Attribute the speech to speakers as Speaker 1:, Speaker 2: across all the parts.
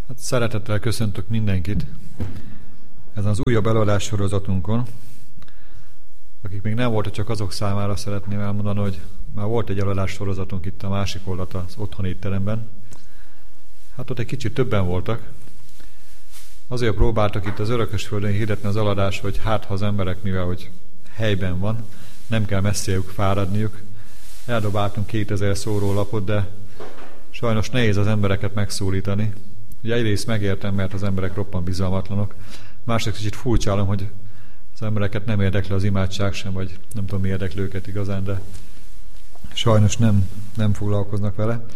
Speaker 1: Hát szeretettel köszöntök mindenkit ezen az újabb előadás sorozatunkon. Akik még nem voltak, csak azok számára szeretném elmondani, hogy már volt egy előadás sorozatunk itt a másik oldalt, az otthoni étteremben. Hát ott egy kicsit többen voltak. Azért próbáltak itt az Örökösföldön hirdetni az előadást, hogy hát ha az emberek, mivel hogy helyben van, nem kell messziejük fáradniuk. Eldobáltunk 2000 szórólapot, de sajnos nehéz az embereket megszólítani. Ugye egyrészt megértem, mert az emberek roppant bizalmatlanok. Másrészt kicsit furcsálom, hogy az embereket nem érdekli az imádság sem, vagy nem tudom, mi érdekli őket igazán, de sajnos nem foglalkoznak vele,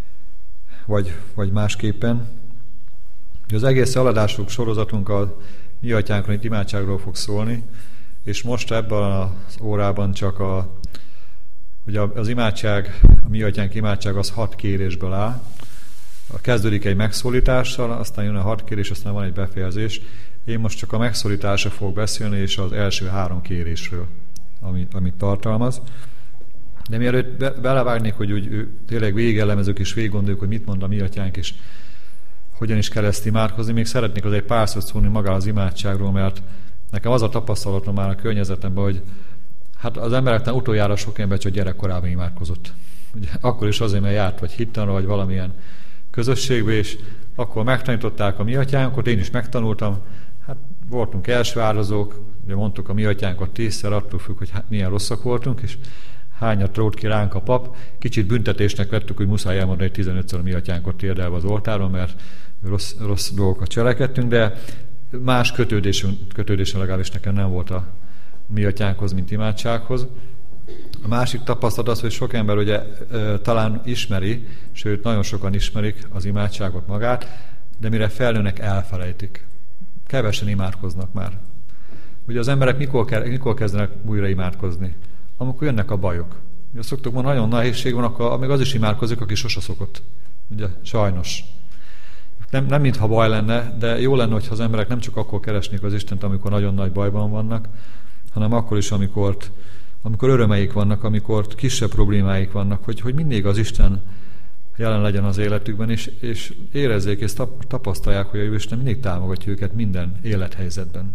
Speaker 1: vagy másképpen. Az egész aladásunk sorozatunk a Mi Atyánkon itt imádságról fog szólni, és most ebben az órában csak ugye az imádság, a Mi Atyánk imádság az 6 kérésből áll. Kezdődik egy megszólítással, aztán jön a 6 kérés, aztán van egy befejezés. Én most csak a megszólításra fogok beszélni, és az első 3 kérésről, amit tartalmaz. De mielőtt belevágnék, hogy úgy tényleg végigelemezzük és végiggondoljuk, hogy mit mond a Mi Atyánk, és hogyan is kell ezt imádkozni, még szeretnék azért pár szót szólni magáról az imádságról, mert nekem az a tapasztalatom már a környezetemben, hogy hát az embereknek utoljára sok ember csak gyerekkorában imádkozott. Ugye, akkor is azért, mert járt vagy hittanra, vagy valamilyen közösségbe, és akkor megtanították a Mi Atyánkot, én is megtanultam. Hát voltunk első áldozók, ugye mondtuk a Mi Atyánkat 10-szer, attól függ, hogy milyen rosszak voltunk, és hányat rótt ki ránk a pap. Kicsit büntetésnek vettük, hogy muszáj elmondani 15-ször a Mi Atyánkot térdelve az oltáron, mert rossz dolgokat cselekedtünk, de más kötődésünk legalábbis nekem nem volt a Mi Atyánkhoz, mint imádsághoz. A másik tapasztalat az, hogy sok ember ugye talán ismeri, sőt nagyon sokan ismerik az imádságot magát, de mire felnőnek, elfelejtik. Kevesen imádkoznak már. Ugye az emberek mikor kezdenek újra imádkozni? Amikor jönnek a bajok. Ugye szoktuk mondani, nagyon nehézség van, akkor még az is imádkozik, aki sose szokott. Ugye sajnos. Nem mintha baj lenne, de jó lenne, hogyha az emberek nem csak akkor keresnék az Istent, amikor nagyon nagy bajban vannak, hanem akkor is, amikor örömeik vannak, amikor kisebb problémáik vannak, hogy mindig az Isten jelen legyen az életükben, és érezzék és tapasztalják, hogy a Isten mindig támogatja őket minden élethelyzetben.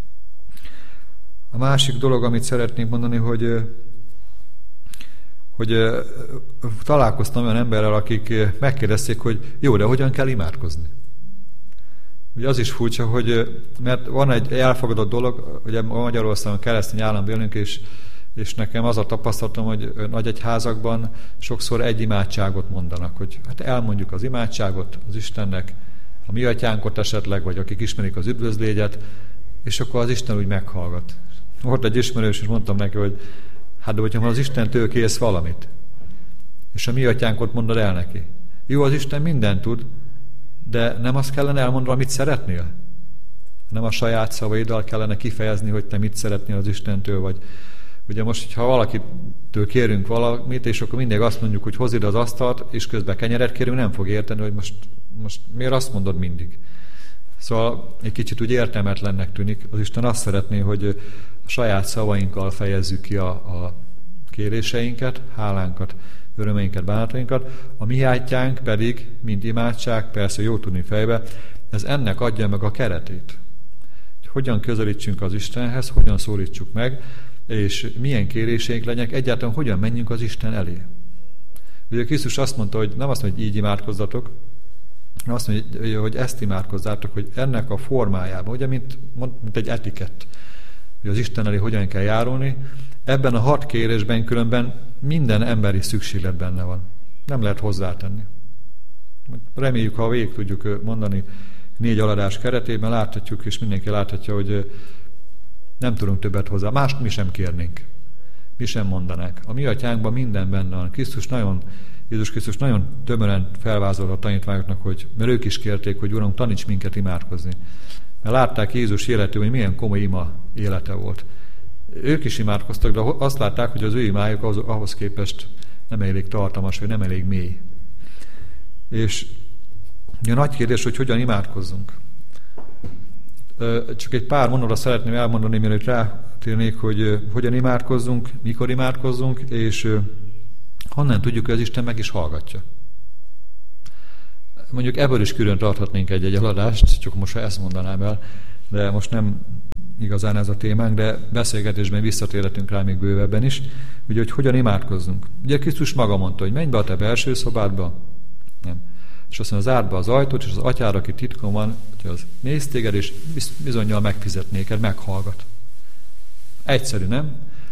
Speaker 1: A másik dolog, amit szeretnék mondani, hogy találkoztam olyan emberrel, akik megkérdezték, hogy jó, de hogyan kell imádkozni? Ugye az is furcsa, mert van egy elfogadott dolog, ugye Magyarországon keresztény államban élünk, és nekem az a tapasztalatom, hogy nagy egyházakban sokszor egy imádságot mondanak, hogy hát elmondjuk az imádságot az Istennek, a Mi Atyánkot esetleg, vagy akik ismerik az üdvözlégyet, és akkor az Isten úgy meghallgat. Volt egy ismerős, és mondtam neki, hogy hát de hogyha az Istentől kérsz valamit, és a Mi Atyánkot mondod el neki. Jó, az Isten mindent tud, de nem azt kellene elmondani, amit szeretnél? Nem a saját szavaiddal kellene kifejezni, hogy te mit szeretnél az Istentől, vagy ugye most, ha valakitől kérünk valamit, és akkor mindig azt mondjuk, hogy hozd ide az asztalt, és közben kenyeret kérünk, nem fog érteni, hogy most miért azt mondod mindig. Szóval egy kicsit úgy értelmetlennek tűnik. Az Isten azt szeretné, hogy a saját szavainkkal fejezzük ki a kéréseinket, hálánkat, örömeinket, bánatainkat. A Mi Atyánk pedig, mint imádság, persze jó tudni fejbe, ez ennek adja meg a keretét. Hogy hogyan közelítsünk az Istenhez, hogyan szólítsuk meg, és milyen kéréseink legyenek, egyáltalán hogyan menjünk az Isten elé. Ugye Krisztus azt mondta, hogy nem azt mondja, hogy így imádkozzatok, hanem azt mondja, hogy ezt imádkozzátok, hogy ennek a formájában, ugye, mint egy etikett, hogy az Isten elé hogyan kell járulni, ebben a 6 kérésben különben minden emberi szükséglet benne van. Nem lehet hozzátenni. Reméljük, ha végig tudjuk mondani 4 aladás keretében, láthatjuk, és mindenki láthatja, hogy nem tudunk többet hozzá. Mást mi sem kérnénk. Mi sem mondanák. A Mi Atyánkban minden benne van. Jézus Krisztus nagyon tömören felvázolta a tanítványoknak, mert ők is kérték, hogy Uram, taníts minket imádkozni. Mert látták Jézus életében, hogy milyen komoly ima élete volt. Ők is imádkoztak, de azt látták, hogy az ő imájuk ahhoz képest nem elég tartalmas, vagy nem elég mély. És a nagy kérdés, hogy hogyan imádkozzunk. Csak egy pár mondatot szeretném elmondani, mielőtt rátérnék, hogy hogyan imádkozzunk, mikor imádkozzunk, és honnan tudjuk, hogy az Isten meg is hallgatja. mondjuk ebből is külön tarthatnénk egy eladást, csak most ezt mondanám el, de most nem igazán ez a témánk, de beszélgetésben visszatérhetünk rá még bővebben is, ugye, hogy hogyan imádkozzunk. Ugye Krisztus maga mondta, hogy menj be a te belső szobádba, nem. És azt mondja, zárd be az ajtót, és az atyád, aki titkon van, hogy az néz téged, és bizonnyal megfizet néked, meghallgat. Egyszerű, nem?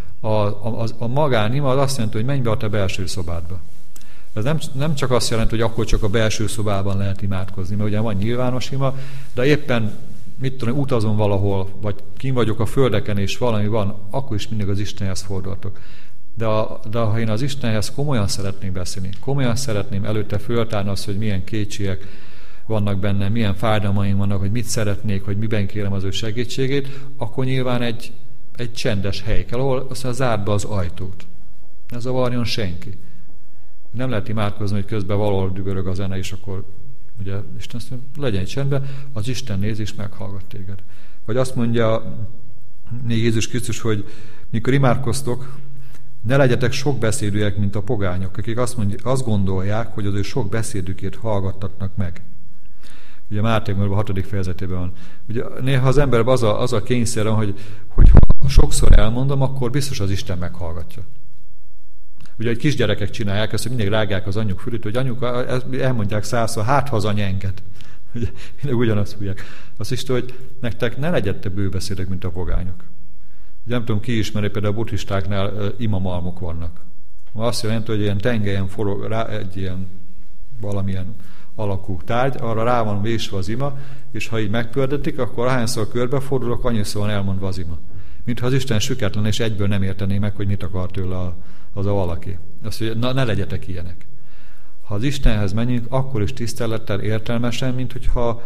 Speaker 1: A magánima az azt jelenti, hogy menj be a te belső szobádba. Ez nem csak azt jelenti, hogy akkor csak a belső szobában lehet imádkozni, mert ugye van nyilvános ima, de éppen, mit tudom, utazom valahol, vagy kint vagyok a földeken, és valami van, akkor is mindig az Istenhez fordultok. De ha én az Istenhez komolyan szeretnék beszélni, komolyan szeretném előtte föltárni azt, hogy milyen kétségek vannak bennem, milyen fájdalmaim vannak, hogy mit szeretnék, hogy miben kérem az ő segítségét, akkor nyilván egy csendes hely kell, ahol aztán zárd be az ajtót. Ne zavarjon senki. Nem lehet imádkozni, hogy közben valahol dübörög a zene, és akkor ugye Isten azt mondja, legyen csendben, az Isten néz és meghallgat téged. Vagy azt mondja még Jézus Krisztus, hogy mikor imádkoztok, ne legyetek sok beszédűek, mint a pogányok, akik azt gondolják, hogy az ő sok beszédükért hallgattatnak meg. Ugye Mátékban a 6. fejezetében van. Ugye néha az emberben az a kényszer, hogy ha sokszor elmondom, akkor biztos az Isten meghallgatja. Ugye, hogy kisgyerekek csinálják ezt, hogy mindig rágják az anyjuk fülét, hogy anyuka, elmondják 100-szor, hát ha az anya enged. Ugye, mindig ugyanazt húgják. Azt is, hogy nektek ne legyetek bőbeszédek, mint a pogányok. Ugye nem tudom, ki ismeri, például a buddhistáknál imamalmok vannak. Azt jelenti, hogy ilyen tengelyen forog rá egy ilyen valamilyen alakú tárgy, arra rá van vésve az ima, és ha így megpördetik, akkor ahányszor körbefordulok, annyiszor van elmondva az ima. Mintha az Isten süketlen, és egyből nem értené meg, hogy mit akar tőle az a valaki. Azt mondja, ne legyetek ilyenek. Ha az Istenhez menjünk, akkor is tisztelettel, értelmesen, mint hogyha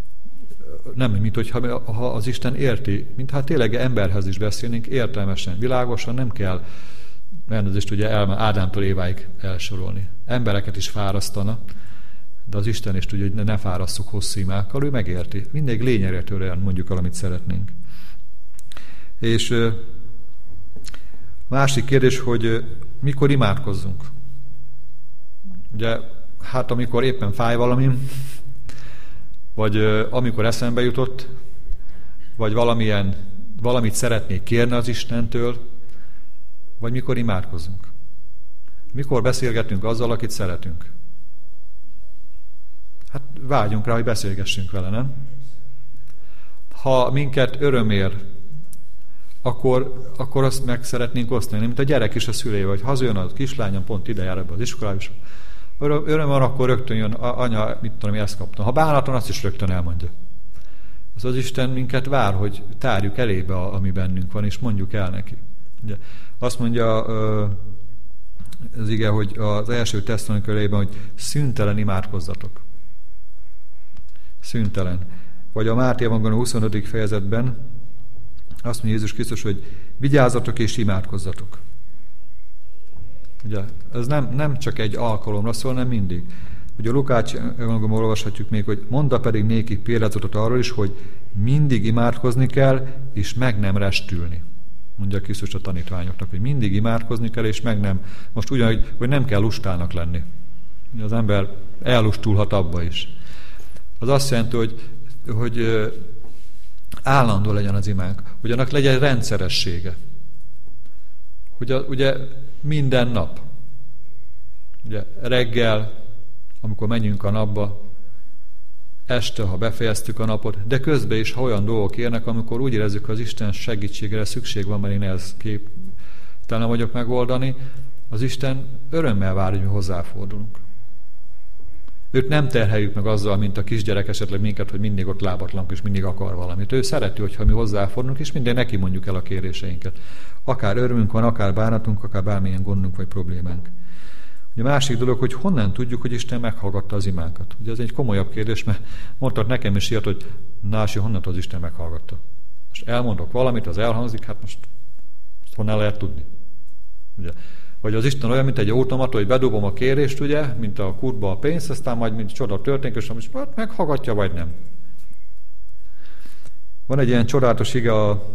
Speaker 1: az Isten érti, mintha tényleg emberhez is beszélnénk, értelmesen, világosan, nem kell elnézést ugye Ádámtól Éváig elsorolni. Embereket is fárasztana, de az Isten is tudja, hogy ne fárasszuk hosszú imákkal, ő megérti. Mindig lényegre törően mondjuk, amit szeretnénk. És másik kérdés, hogy mikor imádkozzunk. Ugye, hát amikor éppen fáj valami, vagy amikor eszembe jutott, vagy valamit szeretnék kérni az Istentől, vagy mikor imádkozunk. Mikor beszélgetünk azzal, akit szeretünk. Hát vágyunk rá, hogy beszélgessünk vele, nem? Ha minket öröm ér, akkor azt meg szeretnénk osztani, mint a gyerek is a szülével, hogy hazajön a kislányom, pont ide jár ebbe az iskolába, és öröm van, akkor rögtön jön, anya, mit tudom, ezt kaptam. Ha bánaton, azt is rögtön elmondja. Az Isten minket vár, hogy tárjuk elébe, ami bennünk van, és mondjuk el neki. Ugye, azt mondja az ige, hogy az első Tesszalonikaiban, hogy szüntelen imádkozzatok. Szüntelen. Vagy a Máté evangélium 25. fejezetben azt mondja Jézus Krisztus, hogy vigyázzatok és imádkozzatok. Ugye, ez nem csak egy alkalomra szól, nem mindig. Ugye a Lukács evangéliumban olvashatjuk még, hogy mondta pedig néki példázatot arról is, hogy mindig imádkozni kell, és meg nem restülni. Mondja Krisztus a tanítványoknak, hogy mindig imádkozni kell, és meg nem. Most ugyanúgy, hogy nem kell lustának lenni. Az ember ellustulhat abba is. Az azt jelenti, hogy állandó legyen az imánk, hogy annak legyen rendszeressége. Hogy ugye minden nap, ugye reggel, amikor menjünk a napba, este, ha befejeztük a napot, de közben is, ha olyan dolgok érnek, amikor úgy érezzük, az Isten segítségére szükség van, mert én ezt képtelen vagyok megoldani, az Isten örömmel vár, hogy mi hozzáfordulunk. Őt nem terheljük meg azzal, mint a kisgyerek esetleg minket, hogy mindig ott lábatlank, és mindig akar valamit. Ő szereti, hogyha mi hozzáfordulunk, és minden neki mondjuk el a kéréseinket. Akár örömünk van, akár bánatunk, akár bármilyen gondunk vagy problémánk. Ugye a másik dolog, hogy honnan tudjuk, hogy Isten meghallgatta az imánkat. Ugye ez egy komolyabb kérdés, mert mondtak nekem is ilyet, hogy Nási, honnan az Isten meghallgatta. Most elmondok valamit, az elhangzik, hát most honnan lehet tudni. Ugye? Vagy az Isten olyan, mint egy automató, hogy bedobom a kérést, ugye, mint a kútba a pénzt, aztán majd mint csoda történik, és hát meghallgatja, vagy nem. Van egy ilyen csodálatos ige a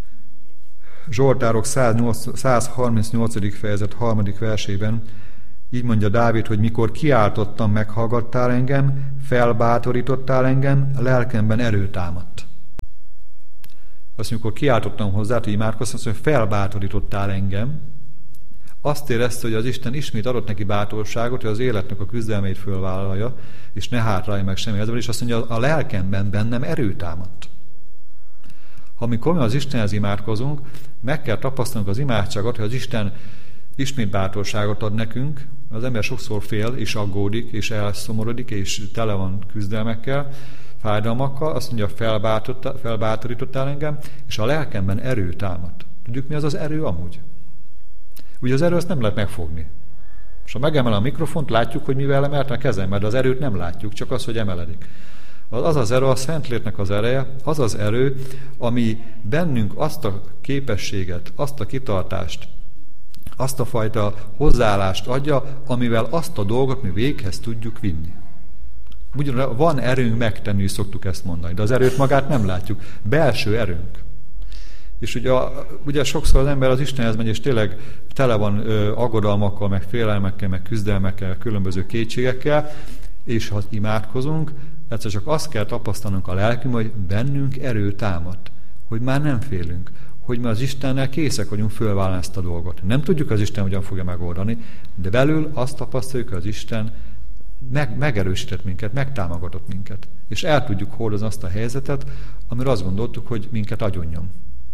Speaker 1: Zsoltárok 138. fejezet 3. versében. Így mondja Dávid, hogy mikor kiáltottam, meghallgattál engem, felbátorítottál engem, a lelkemben erő támadt. Azt, mikor kiáltottam hozzá, hogy imádkoztam, azt mondja, hogy felbátorítottál engem. Azt érezte, hogy az Isten ismét adott neki bátorságot, hogy az életnek a küzdelmét fölvállalja, és ne hátrálja meg semmi ezzel, és azt mondja, a lelkemben bennem erő támadt. Ha amikor mi az Istenhez imádkozunk, meg kell tapasztalnunk az imádságot, hogy az Isten ismét bátorságot ad nekünk. Az ember sokszor fél, és aggódik, és elszomorodik, és tele van küzdelmekkel, fájdalmakkal. Azt mondja, felbátorítottál engem, és a lelkemben erő támadt. Tudjuk, mi az az erő amúgy? Ugye az erő azt nem lehet megfogni. És ha megemel a mikrofont, látjuk, hogy mivel emelte a kezem, mert az erőt nem látjuk, csak az, hogy emeledik. Az az erő, a Szentléleknek az ereje, az az erő, ami bennünk azt a képességet, azt a kitartást, azt a fajta hozzáállást adja, amivel azt a dolgot mi véghez tudjuk vinni. Ugyan van erőnk megtenni, szoktuk ezt mondani, de az erőt magát nem látjuk. Belső erőnk. És ugye sokszor az ember az Istenhez megy, és tényleg tele van aggodalmakkal, meg félelmekkel, meg küzdelmekkel, különböző kétségekkel, és ha imádkozunk, egyszer csak azt kell tapasztalnunk a lelkünkben, hogy bennünk erő támadt, hogy már nem félünk, hogy mi az Istennel készek vagyunk fölvállalni ezt a dolgot. Nem tudjuk, az Isten hogyan fogja megoldani, de belül azt tapasztaljuk, hogy az Isten megerősített minket, megtámogatott minket, és el tudjuk hordozni azt a helyzetet, amire azt gondoltuk, hogy minket agyonnyom.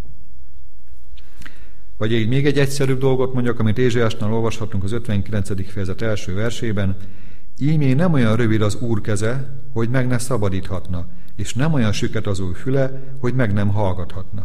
Speaker 1: Vagy így még egy egyszerűbb dolgot mondjak, amit Ézsaiásnál olvashatunk az 59. fejezet első versében. Ímé nem olyan rövid az Úr keze, hogy meg ne szabadíthatna, és nem olyan süket az Úr füle, hogy meg nem hallgathatna.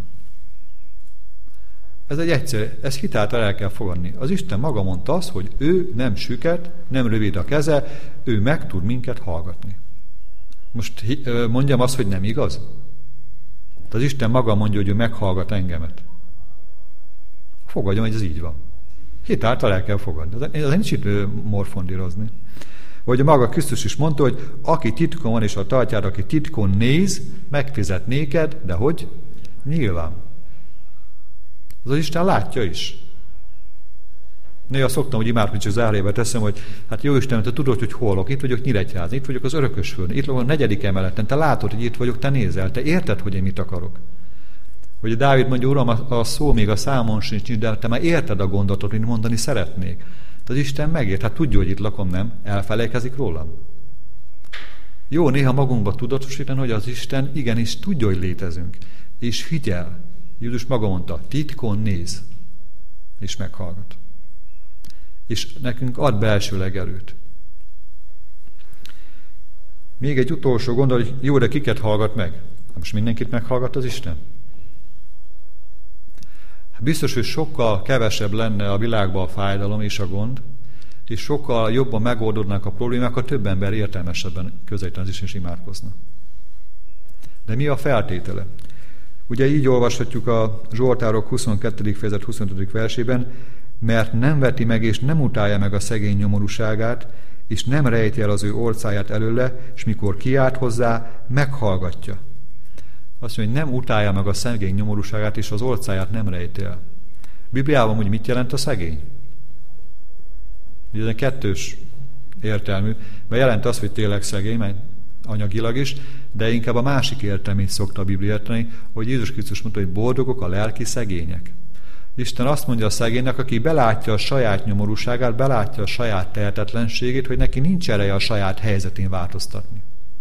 Speaker 1: Ez egy egyszerű, ez hitáltal el kell fogadni. Az Isten maga mondta azt, hogy ő nem süket, nem rövid a keze, ő meg tud minket hallgatni. Most mondjam azt, hogy nem igaz? Az Isten maga mondja, hogy ő meghallgat engemet. Fogadjam, hogy ez így van. Hitáltal el kell fogadni. Ez nincs itt morfondírozni. Vagy a maga Krisztus is mondta, hogy aki titkon van és a tartjára, aki titkon néz, megfizet néked, de hogy? Nyilván. Az Isten látja is. Néha szoktam, hogy imádkozni, csak zárébe teszem, hogy hát jó Isten, te tudod, hogy hol vagyok, itt vagyok Nyíregyházan, itt vagyok az Örökösföldön, itt vagyok a 4. emeleten, te látod, hogy itt vagyok, te nézel, te érted, hogy én mit akarok. Hogy Dávid mondja, Uram, a szó még a számon sincs, de te már érted a gondolatot, mint mondani szeretnék. Az Isten megért, hát tudja, hogy itt lakom, nem? Elfelejkezik rólam. Jó néha magunkba tudatosítani, hogy az Isten igenis tudja, hogy létezünk. És figyel. Jézus maga mondta, titkon néz, és meghallgat. És nekünk ad belsőleg erőt. Még egy utolsó gondolat, hogy jó, de kiket hallgat meg? Most mindenkit meghallgat az Isten? Biztos, hogy sokkal kevesebb lenne a világban a fájdalom és a gond, és sokkal jobban megoldódnak a problémák, ha több ember értelmesebben közelítene az Isten és imádkozna. De mi a feltétele? Ugye így olvashatjuk a Zsoltárok 22. fejezet 25. versében, mert nem veti meg és nem utálja meg a szegény nyomorúságát, és nem rejti el az ő orcáját előle, és mikor kiált hozzá, meghallgatja. Azt mondja, hogy nem utálja meg a szegény nyomorúságát, és az orcáját nem rejti el. Bibliában úgy mit jelent a szegény? Ugye ez egy kettős értelmű, mert jelent azt, hogy tényleg szegény, mert anyagilag is, de inkább a másik értelmét szokta a Biblia érteni, hogy Jézus Krisztus mondta, hogy boldogok a lelki szegények. Isten azt mondja a szegénynek, aki belátja a saját nyomorúságát, belátja a saját tehetetlenségét, hogy neki nincs ereje a saját helyzetén változtatni.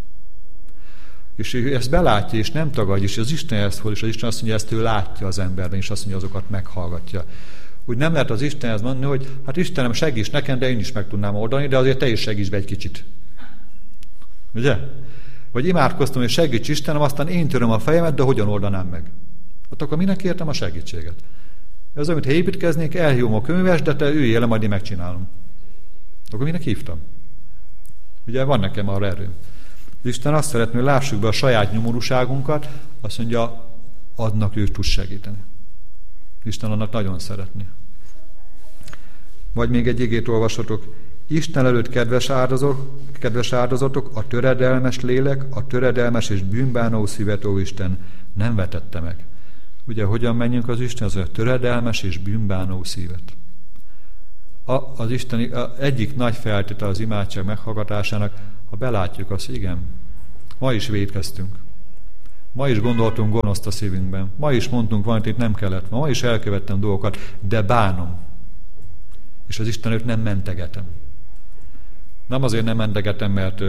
Speaker 1: És ő ezt belátja, és nem tagadja, és az Istenhez fordul, és az Isten azt mondja, ezt ő látja az emberben, és azt mondja, azokat meghallgatja. Úgy nem lehet az Istenhez mondani, hogy hát Istenem, segíts nekem, de én is meg tudnám oldani, de azért te is segíts be egy kicsit. Ugye? Vagy imádkoztam, hogy segíts Istenem, aztán én töröm a fejemet, de hogyan oldanám meg? Hát akkor minek értem a segítséget? Ez olyan, mintha építkeznék, elhívom a könyves, de te üljél le, majd én megcsinálom. Akkor minek hívtam? Ugye van nekem arra erőm. Isten azt szeretné, hogy lássuk be a saját nyomorúságunkat, azt mondja, adnak ő tud segíteni. Isten annak nagyon szeretné. Vagy még egy igét olvasatok. Isten előtt kedves áldozatok, a töredelmes lélek, a töredelmes és bűnbánó szívet, ó Isten, nem vetette meg. Ugye, hogyan menjünk az Isten? Az a töredelmes és bűnbánó szívet. az Isten egyik nagy feltétel az imádság meghallgatásának, ha belátjuk azt, hogy igen, ma is vétkeztünk. Ma is gondoltunk gonoszt a szívünkben. Ma is mondtunk valamit, itt nem kellett. Ma is elkövettem dolgokat, de bánom. És az Istenőt nem mentegetem. Nem azért nem mentegetem, mert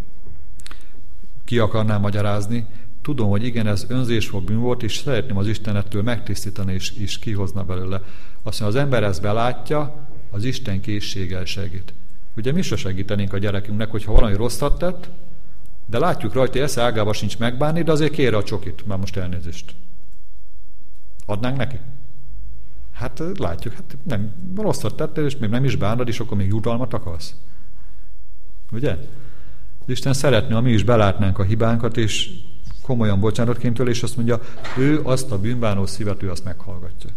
Speaker 1: ki akarnám magyarázni. Tudom, hogy igen, ez önzés volt, bűn volt, és szeretném az Istenettől megtisztítani, és kihozna belőle. Azt mondja, az ember ezt belátja, az Isten készséggel segít. Ugye mi se segítenénk a gyerekünknek, hogyha valami rosszat tett, de látjuk rajta, esze ágában sincs megbánni, de azért kérje a csokit, már most elnézést. Adnánk neki? Hát látjuk, hát nem, rosszat tettél, és még nem is bánod, és akkor még jutalmat akarsz. Ugye? Isten szeretné, ha mi is belátnánk a hibánkat, és komolyan bocsánatot kérünk tőle, és azt mondja, ő azt a bűnbánó szívet, ő azt meghallgatja.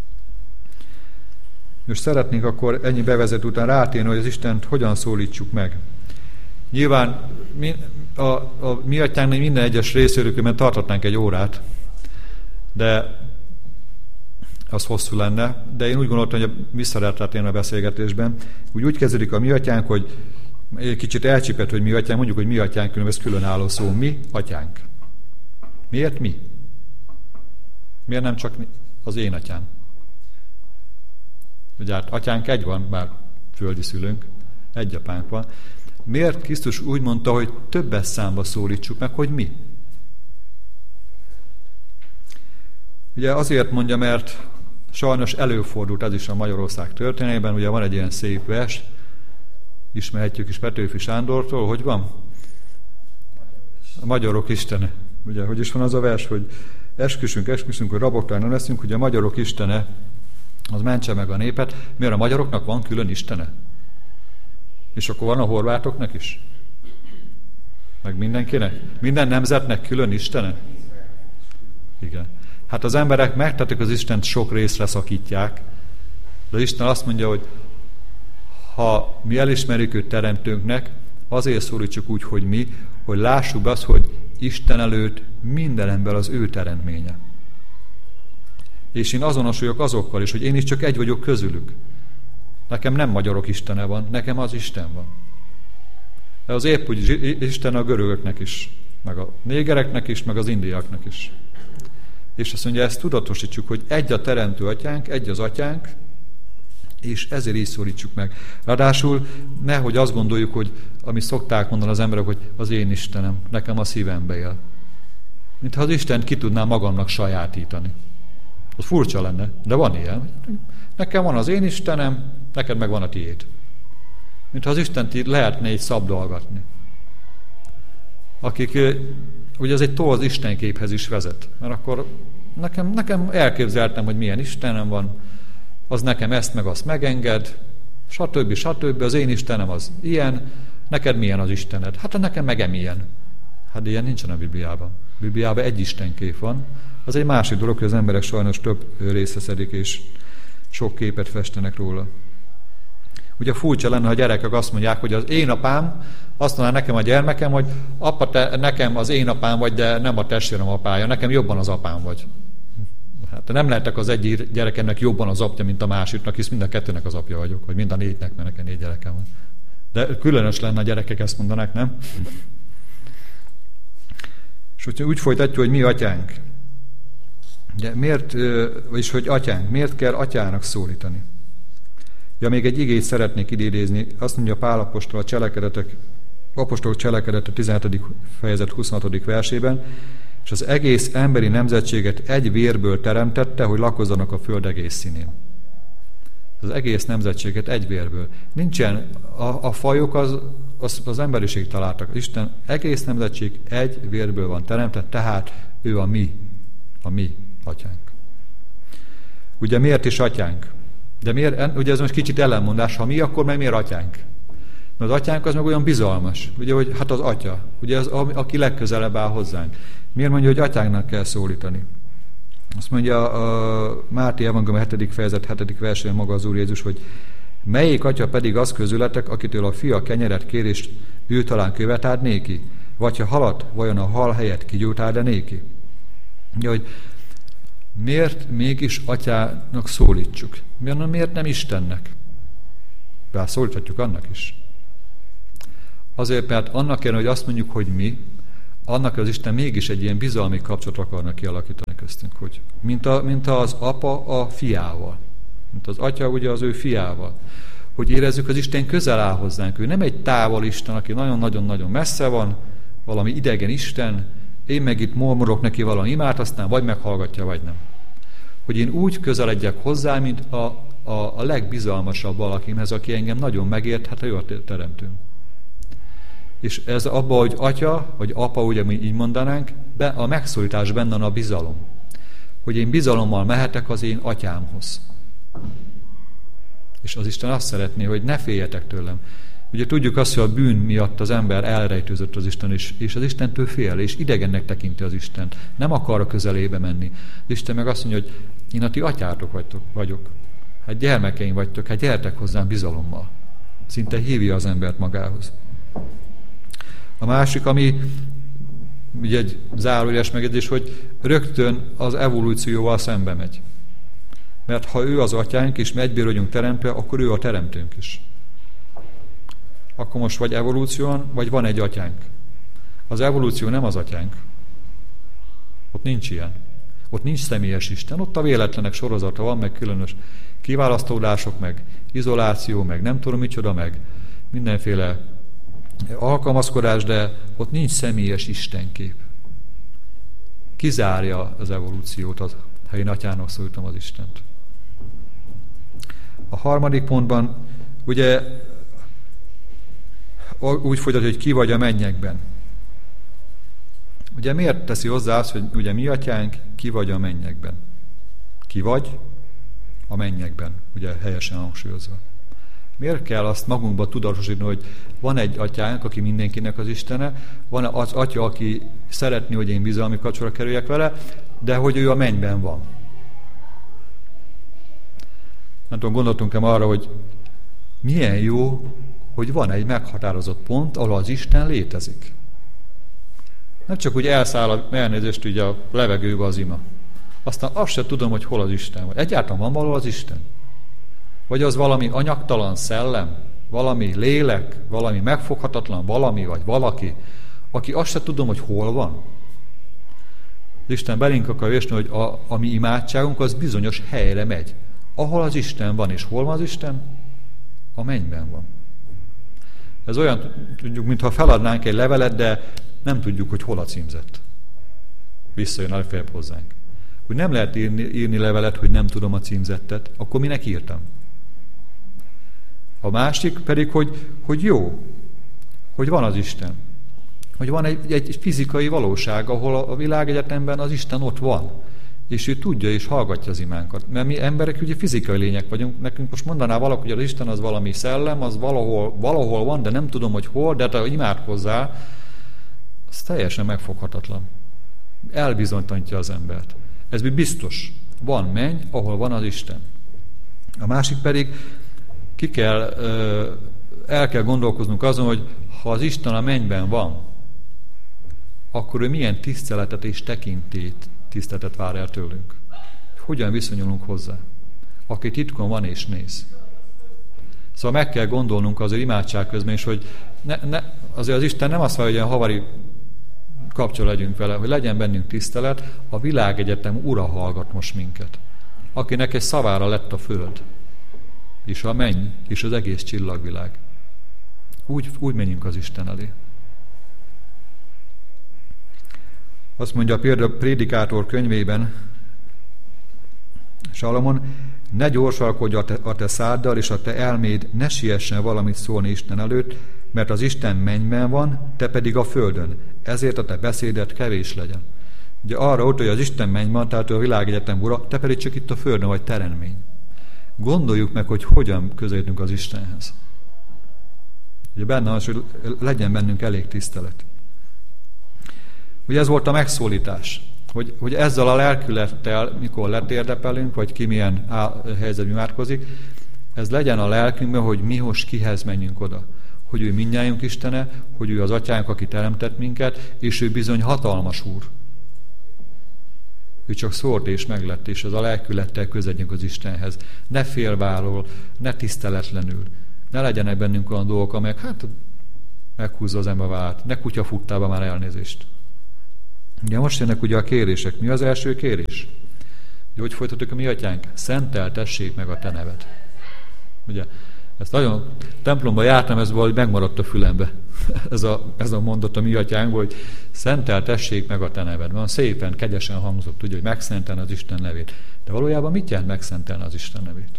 Speaker 1: Most szeretnénk akkor ennyi bevezető után rátérni, hogy az Istent hogyan szólítsuk meg. Nyilván a mi atyánknak minden egyes részéről tarthatnánk egy órát, de az hosszú lenne, de én úgy gondoltam, hogy vissza lehet rátérni a beszélgetésben. Úgy kezdődik a mi atyánk, hogy egy kicsit elcsipett, hogy mi atyánk, mondjuk, hogy mi atyánk, ez különálló szó, mi atyánk. Miért mi? Miért nem csak az én atyám? Ugye hát atyánk egy van, bár földi szülőnk, egy apánk van. Miért Krisztus úgy mondta, hogy többes számba szólítsuk meg, hogy mi? Ugye azért mondja, mert sajnos előfordult ez is a Magyarország történetében, ugye van egy ilyen szép vers, ismerhetjük is Petőfi Sándortól, hogy van? A magyarok istene. Ugye, hogy is van az a vers, hogy esküszünk, hogy raboktárnak leszünk, hogy a magyarok istene, az mentse meg a népet. Miért a magyaroknak van külön istene? És akkor van a horvátoknak is? Meg mindenkinek? Minden nemzetnek külön istene? Igen. Hát az emberek megtették az Istent, sok részre szakítják, de Isten azt mondja, hogy ha mi elismerjük őt teremtőnknek, azért szólítsuk úgy, hogy mi, hogy lássuk azt, hogy Isten előtt minden ember az ő teremtménye. És én azonosuljak azokkal is, hogy én is csak egy vagyok közülük. Nekem nem magyarok istene van, nekem az Isten van. De az épp úgy Isten a görögöknek is, meg a négereknek is, meg az indiaiaknak is. És azt mondja, ezt tudatosítsuk, hogy egy a teremtő atyánk, egy az atyánk, és ezért így szólítsuk meg. Ráadásul nehogy azt gondoljuk, hogy amit szokták mondani az emberek, hogy az én Istenem, nekem a szívembe él. Mintha az Istent ki tudná magamnak sajátítani. Az furcsa lenne, de van ilyen. Nekem van az én Istenem, neked meg van a tiéd. Mintha az Istent lehetne így szabdalgatni. Akik, ugye ez egy az Istenképhez is vezet. Mert akkor nekem elképzeltem, hogy milyen Istenem van, az nekem ezt meg azt megenged, stb. Az én Istenem az ilyen, neked milyen az Istened? Hát nekem meg ilyen. Hát ilyen nincsen a Bibliában. A Bibliában egy Istenkép van. Az egy másik dolog, hogy az emberek sajnos több részre szedik, és sok képet festenek róla. Ugye furcsa lenne, ha a gyerekek azt mondják, hogy az én apám, azt mondaná nekem a gyermekem, hogy apa, te nekem az én apám vagy, de nem a testvérem apája, nekem jobban az apám vagy. Hát nem lehetek az egyik gyerekemnek jobban az apja, mint a másiknak, hisz mind a kettőnek az apja vagyok, vagy mind a négynek, mert nekem 4 gyerekem van. De különös lenne, a gyerekek ezt mondanák, nem? És úgy folytatjuk, hogy mi atyánk. De miért, vagyis hogy atyánk, miért kell atyának szólítani? Ja, még egy igét szeretnék idézni, azt mondja Pál apostol apostolok cselekedete 17. fejezet 26. versében, és az egész emberi nemzetséget egy vérből teremtette, hogy lakozzanak a föld egész színén. Az egész nemzetséget egy vérből. Nincsen, a fajok az emberiség találtak. Isten egész nemzetség egy vérből van teremtve, tehát ő a mi atyánk. Ugye miért is atyánk? De miért, ugye ez most kicsit ellenmondás, ha mi, akkor meg miért atyánk? Mert az atyánk az meg olyan bizalmas, ugye, hogy hát az atya, ugye az, aki legközelebb áll hozzánk. Miért mondja, hogy atyánknak kell szólítani? Azt mondja a Máté evangélium 7. fejezet 7. versén maga az Úr Jézus, hogy melyik atya pedig az közületek, akitől a fia kenyeret kér, és ő talán követ ad néki? Vagy ha halat, vajon a hal helyett kigyújt ad néki? Ugye, hogy miért mégis atyának szólítsuk? Miért nem Istennek? rá szólíthatjuk annak is. Azért, mert annak kellene, hogy azt mondjuk, hogy mi, annak az Isten mégis egy ilyen bizalmi kapcsolatot akarnak kialakítani köztünk, hogy mint az apa a fiával, mint az atya ugye az ő fiával, hogy érezzük, az Isten közel áll hozzánk. Ő nem egy távol Isten, aki nagyon-nagyon-nagyon messze van, valami idegen Isten, én meg itt mormorok neki valami imát, aztán vagy meghallgatja, vagy nem. Hogy én úgy közeledjek hozzá, mint a legbizalmasabb valakimhez, aki engem nagyon megért, hát ő a teremtőm. És ez abban, hogy atya, vagy apa, ugye mi így mondanánk, a megszólítás benne a bizalom. Hogy én bizalommal mehetek az én atyámhoz. És az Isten azt szeretné, hogy ne féljetek tőlem. Ugye tudjuk azt, hogy a bűn miatt az ember elrejtőzött az Isten, és az Istentől fél, és idegennek tekinti az Istent. Nem akar a közelébe menni. Az Isten meg azt mondja, hogy én a ti atyátok vagyok. Hát gyermekeim vagytok, hát gyertek hozzám bizalommal. Szinte hívja az embert magához. A másik, ami ugye egy zárójeles megjegyzés, hogy rögtön az evolúcióval szembe megy. Mert ha ő az atyánk, és mi egyből vagyunk teremtve, akkor ő a teremtőnk is. Akkor most vagy evolúción, vagy van egy atyánk. Az evolúció nem az atyánk. Ott nincs ilyen. Ott nincs személyes Isten. Ott a véletlenek sorozata van, meg különös kiválasztódások, meg izoláció, meg nem tudom micsoda, meg mindenféle alkalmazkodás, de ott nincs személyes Istenkép. Kizárja az evolúciót, ha én atyának szólítom az Istent. A harmadik pontban ugye úgy folytatja, hogy ki vagy a mennyekben. Ugye miért teszi hozzá azt, hogy ugye mi atyánk, ki vagy a mennyekben? Ki vagy a mennyekben, ugye helyesen hangsúlyozva. Miért kell azt magunkba tudatosítani, hogy van egy atyánk, aki mindenkinek az Istene, van az atya, aki szeretné, hogy én bizalmi kapcsolatba kerüljek vele, de hogy ő a mennyben van. Nem tudom, gondoltunk-e arra, hogy milyen jó, hogy van egy meghatározott pont, ahol az Isten létezik. Nem csak úgy elszáll elnézést ugye a levegőbe az ima. Aztán azt sem tudom, hogy hol az Isten. Egyáltalán van valahol az Isten? Vagy az valami anyagtalan szellem, valami lélek, valami megfoghatatlan valami, vagy valaki, aki azt sem tudom, hogy hol van. Az Isten belénk akar vésni, hogy a mi imádságunk az bizonyos helyre megy. Ahol az Isten van, és hol van az Isten? A mennyben van. Ez olyan, tudjuk, mintha feladnánk egy levelet, de nem tudjuk, hogy hol a címzet. Visszajön legfeljebb hozzánk. Hogy nem lehet írni levelet, hogy nem tudom a címzettet, akkor minek írtam? A másik pedig, hogy jó, hogy van az Isten. Hogy van egy fizikai valóság, ahol a világegyetemben az Isten ott van. És ő tudja és hallgatja az imánkat. Mert mi emberek ugye fizikai lények vagyunk. Nekünk most mondaná valaki, hogy az Isten az valami szellem, az valahol van, de nem tudom, hogy hol, de ha imádkozzál, az teljesen megfoghatatlan. Elbizonytalanítja az embert. Ez biztos. Van menny, ahol van az Isten. A másik pedig el kell gondolkoznunk azon, hogy ha az Isten a mennyben van, akkor ő milyen tiszteletet és tiszteletet vár el tőlünk. Hogyan viszonyulunk hozzá? Aki titkon van és néz. Szóval meg kell gondolnunk azért imádság közben is, hogy azért az Isten nem azt várja, hogy ilyen havari kapcsolat legyünk vele, hogy legyen bennünk tisztelet, a világegyetem ura hallgat most minket. Akinek egy szavára lett a föld, és a menny, és az egész csillagvilág. Úgy menjünk az Isten elé. Azt mondja a Prédikátor könyvében Salamon, ne gyorsalkodj a te száddal, és a te elméd ne siessen valamit szólni Isten előtt, mert az Isten mennyben van, te pedig a földön. Ezért a te beszédet kevés legyen. Ugye arra ott, hogy az Isten mennyben van, tehát a világegyetem ura, te pedig csak itt a földön vagy teremtmény. Gondoljuk meg, hogy hogyan közelítünk az Istenhez. Ugye benne az, hogy legyen bennünk elég tisztelet. Ugye ez volt a megszólítás, hogy ezzel a lelkülettel, mikor letérdepelünk, vagy ki milyen helyzetben imádkozik, ez legyen a lelkünkben, hogy mi most kihez menjünk oda. Hogy ő mindnyájunk Istene, hogy ő az atyánk, aki teremtett minket, és ő bizony hatalmas úr. Ő csak szólt és meglett, és az a lelkülettel közeledjünk az Istenhez. Ne félvállól, ne tiszteletlenül. Ne legyenek bennünk olyan dolgok, amelyek meghúzza az ember vállát. Ne kutya futtába már elnézést. Ugye most jönnek ugye a kérések. Mi az első kérés? Hogy folytatjuk a mi atyánk? Szenteltessék meg a te neved. Ugye, ezt nagyon templomban jártam, ez valahogy megmaradt a fülembe. ez a mondat a mi atyánkból, hogy szenteltessék meg a te neved. Van szépen, kegyesen hangzott, ugye, hogy megszentelni az Isten nevét. De valójában mit jelent megszentelni az Isten nevét?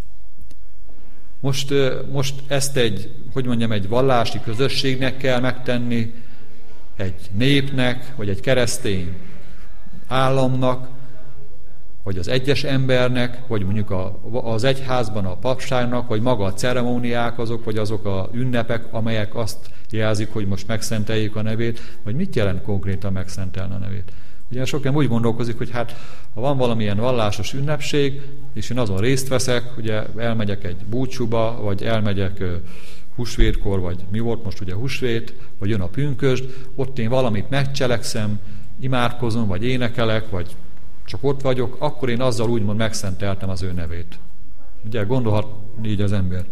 Speaker 1: Most ezt egy vallási közösségnek kell megtenni, egy népnek, vagy egy keresztény államnak, vagy az egyes embernek, vagy mondjuk az egyházban a papságnak, vagy maga a ceremóniák azok, vagy azok a ünnepek, amelyek azt jelzik, hogy most megszenteljük a nevét, vagy mit jelent konkrétan megszentelni a nevét. Ugye sok ember úgy gondolkozik, hogy ha van valamilyen vallásos ünnepség, és én azon részt veszek, ugye elmegyek egy búcsúba, vagy elmegyek húsvétkor, vagy mi volt most ugye húsvét, vagy jön a pünkösd, ott én valamit megcselekszem, imádkozom, vagy énekelek, vagy csak ott vagyok, akkor én azzal úgymond megszenteltem az ő nevét. Ugye gondolhat így az ember.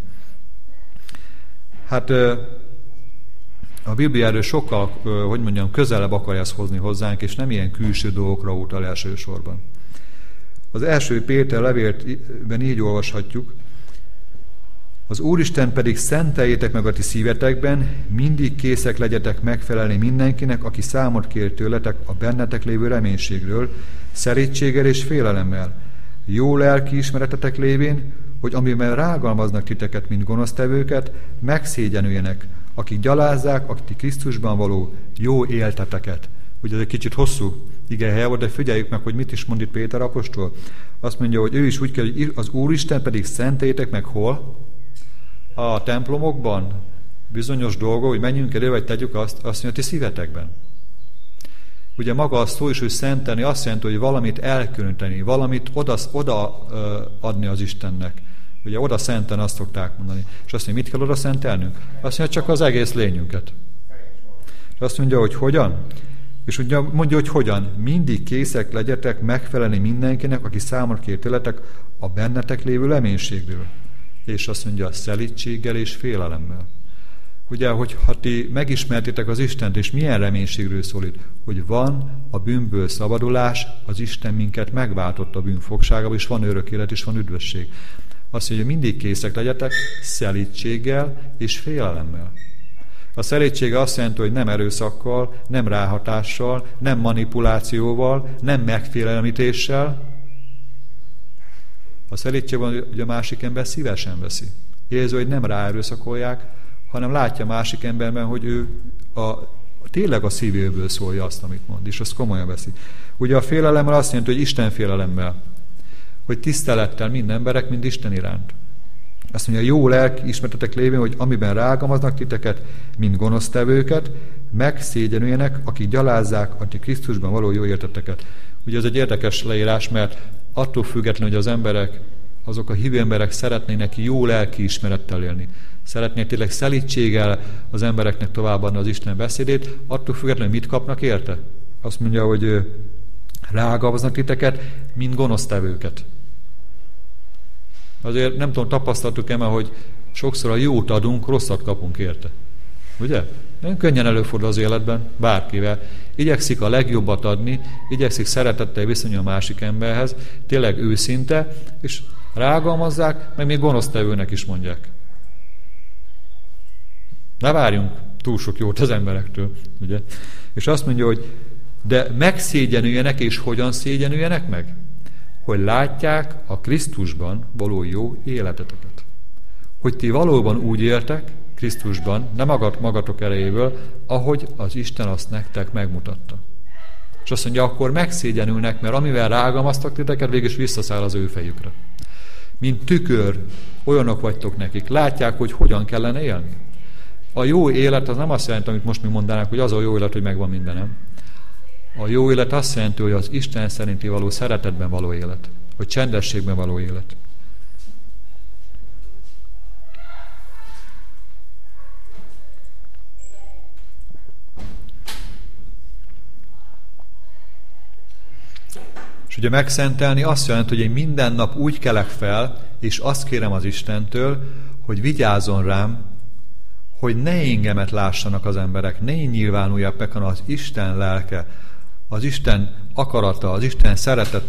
Speaker 1: A Biblia erről sokkal, közelebb akarja ezt hozni hozzánk, és nem ilyen külső dolgokra utal elsősorban. Az első Péter levélben így olvashatjuk: az Úristen pedig szenteljétek meg a ti szívetekben, mindig készek legyetek megfelelni mindenkinek, aki számot kér tőletek a bennetek lévő reménységről, szerítséggel és félelemmel, jó lelki ismeretetek lévén, hogy amiben rágalmaznak titeket, mint gonosztevőket, megszégyenüljenek, akik gyalázzák a ti Krisztusban való jó élteteket. Ugye ez egy kicsit hosszú igehelye volt, de figyeljük meg, hogy mit is mond itt Péter apostol. Azt mondja, hogy ő is úgy kell, hogy az Úristen pedig szenteljétek meg hol? A templomokban bizonyos dolgok, hogy menjünk elő, vagy tegyük azt mondja, ti szívetekben. Ugye maga a szó is, hogy szentelni azt jelenti, hogy valamit elkülöníteni, valamit oda adni az Istennek. Ugye oda szentelni, azt szokták mondani. És azt mondja, mit kell oda szentelnünk? Azt mondja, csak az egész lényünket. És azt mondja, hogy hogyan? És mondja, hogy hogyan? Mindig készek legyetek megfelelni mindenkinek, aki számot kér tőletek a bennetek lévő reménységről. És azt mondja, szelídséggel és félelemmel. Ugye, hogyha ti megismertétek az Istent, és milyen reménységről szól itt, hogy van a bűnből szabadulás, az Isten minket megváltott a bűnfogságába, és van örök élet, és van üdvösség. Azt mondja, hogy mindig készek legyetek szelídséggel és félelemmel. A szelídsége azt jelenti, hogy nem erőszakkal, nem ráhatással, nem manipulációval, nem megfélemlítéssel. A szelídségben ugye a másik ember szívesen veszi. Érzi, hogy nem ráerőszakolják, hanem látja a másik emberben, hogy ő tényleg a szívéből szólja azt, amit mond, és azt komolyan veszi. Ugye a félelemmel azt jelenti, hogy Isten félelemmel, hogy tisztelettel mind emberek, mind Isten iránt. Azt mondja, jó lelki ismertetek lévén, hogy amiben rágalmaznak titeket, mint gonosztevőket, megszégyenüljenek, akik gyalázzák a ti Krisztusban való jó érteteket. Ugye ez egy érdekes leírás, mert attól függetlenül, hogy az emberek, azok a hívő emberek szeretnének jó lelki ismerettel élni. Szeretnék tényleg szelídséggel az embereknek továbbadni az Isten beszédét, attól függetlenül mit kapnak érte? Azt mondja, hogy rágalmaznak titeket, mint gonosztevőket. Azért nem tudom, tapasztaltuk-e már, hogy sokszor a jót adunk, rosszat kapunk érte. Ugye? Nem könnyen előfordul az életben, bárkivel. Igyekszik a legjobbat adni, igyekszik szeretettel viszonyulni a másik emberhez, tényleg őszinte, és rágalmazzák, meg még gonosztevőnek is mondják. Ne várjunk túl sok jót az emberektől, ugye? És azt mondja, hogy de megszégyenüljenek, és hogyan szégyenüljenek meg? Hogy látják a Krisztusban való jó életeteket. Hogy ti valóban úgy éltek Krisztusban, nem magatok erejéből, ahogy az Isten azt nektek megmutatta. És azt mondja, akkor megszégyenülnek, mert amivel rágalmaztak titeket, végül is visszaszáll az ő fejükre. Mint tükör, olyanok vagytok nekik. Látják, hogy hogyan kellene élni. A jó élet az nem azt jelenti, amit most mi mondanánk, hogy az a jó élet, hogy megvan mindenem. A jó élet azt jelenti, hogy az Isten szerinti való szeretetben való élet, hogy csendességben való élet. És ugye megszentelni azt jelenti, hogy én minden nap úgy kelek fel, és azt kérem az Istentől, hogy vigyázzon rám, hogy ne engemet lássanak az emberek, ne én nyilvánuljak meg, hanem az Isten lelke, az Isten akarata, az Isten szeretete